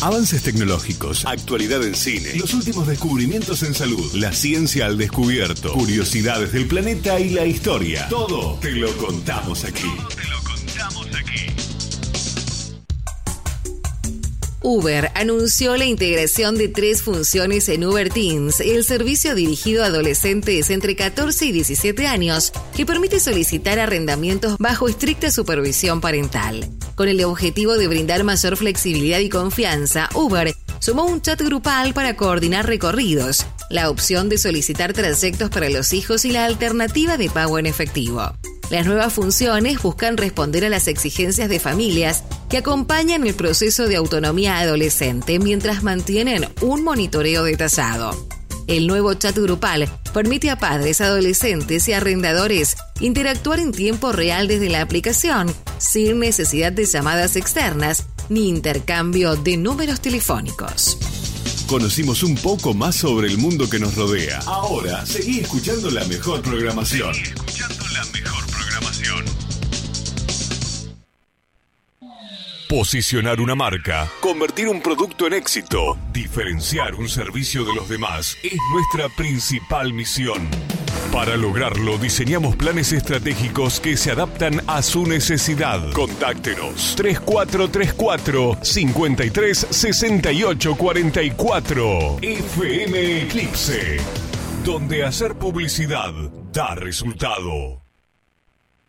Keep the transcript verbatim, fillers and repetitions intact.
Avances tecnológicos, actualidad en cine, los últimos descubrimientos en salud, la ciencia al descubierto, curiosidades del planeta y la historia. Todo te lo contamos aquí. Todo te lo contamos aquí. Uber anunció la integración de tres funciones en Uber Teens, el servicio dirigido a adolescentes entre catorce y diecisiete años, que permite solicitar arrendamientos bajo estricta supervisión parental. Con el objetivo de brindar mayor flexibilidad y confianza, Uber sumó un chat grupal para coordinar recorridos, la opción de solicitar trayectos para los hijos y la alternativa de pago en efectivo. Las nuevas funciones buscan responder a las exigencias de familias que acompañan el proceso de autonomía adolescente mientras mantienen un monitoreo detallado. El nuevo chat grupal permite a padres, adolescentes y arrendadores interactuar en tiempo real desde la aplicación, sin necesidad de llamadas externas ni intercambio de números telefónicos. Conocimos un poco más sobre el mundo que nos rodea. Ahora, seguí escuchando la mejor programación. Seguí escuchando la mejor programación. Posicionar una marca, convertir un producto en éxito, diferenciar un servicio de los demás es nuestra principal misión. Para lograrlo, diseñamos planes estratégicos que se adaptan a su necesidad. Contáctenos tres cuatro tres cuatro, cinco tres seis ocho cuatro cuatro. F M Eclipse, donde hacer publicidad da resultado.